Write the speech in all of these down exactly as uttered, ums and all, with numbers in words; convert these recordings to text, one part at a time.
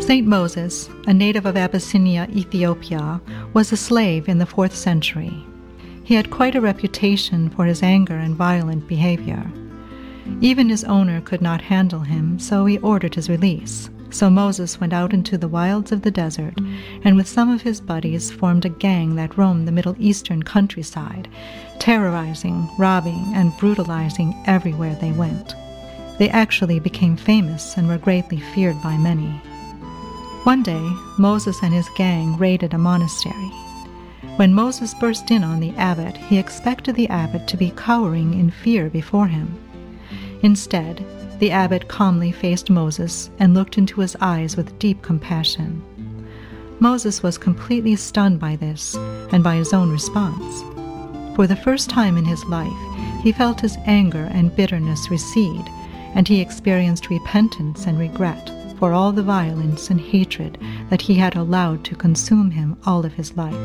Saint Moses, a native of Abyssinia, Ethiopia, was a slave in the fourth century. He had quite a reputation for his anger and violent behavior. Even his owner could not handle him, so he ordered his release. So Moses went out into the wilds of the desert, and with some of his buddies formed a gang that roamed the Middle Eastern countryside, terrorizing, robbing, and brutalizing everywhere they went. They actually became famous and were greatly feared by many. One day, Moses and his gang raided a monastery. When Moses burst in on the abbot, he expected the abbot to be cowering in fear before him. Instead, the abbot calmly faced Moses and looked into his eyes with deep compassion. Moses was completely stunned by this and by his own response. For the first time in his life, he felt his anger and bitterness recede, and he experienced repentance and regret for all the violence and hatred that he had allowed to consume him all of his life.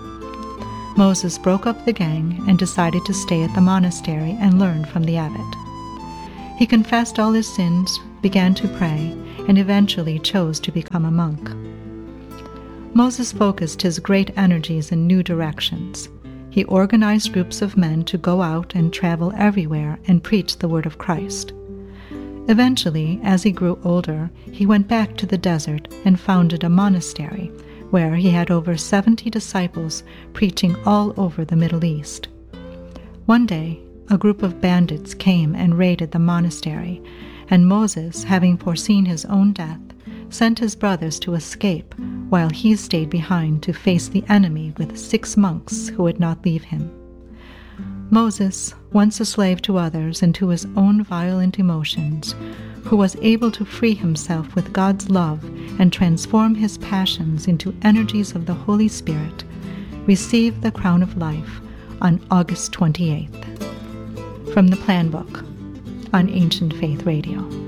Moses broke up the gang and decided to stay at the monastery and learn from the abbot. He confessed all his sins, began to pray, and eventually chose to become a monk. Moses focused his great energies in new directions. He organized groups of men to go out and travel everywhere and preach the word of Christ. Eventually, as he grew older, he went back to the desert and founded a monastery, where he had over seventy disciples preaching all over the Middle East. One day, a group of bandits came and raided the monastery, and Moses, having foreseen his own death, sent his brothers to escape, while he stayed behind to face the enemy with six monks who would not leave him. Moses, once a slave to others and to his own violent emotions, who was able to free himself with God's love and transform his passions into energies of the Holy Spirit, received the crown of life on August twenty-eighth. From the Plan Book on Ancient Faith Radio.